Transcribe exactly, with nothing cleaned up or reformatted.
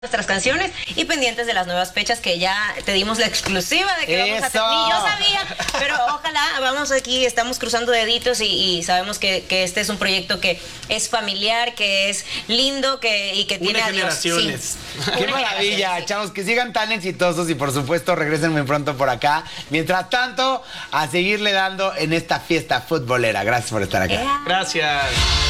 nuestras canciones y pendientes de las nuevas fechas que ya te dimos la exclusiva de que vamos a hacer. Ni yo sabía, pero ojalá, vamos aquí, estamos cruzando deditos y, y sabemos que, que este es un proyecto que es familiar, que es lindo que, y que Une tiene a Dios. generaciones. Sí. Qué Une maravilla, generaciones, sí. chavos, que sigan tan exitosos y por supuesto regresen muy pronto por acá. Mientras tanto, a seguirle dando en esta fiesta futbolera. Gracias por estar acá. Yeah. Gracias.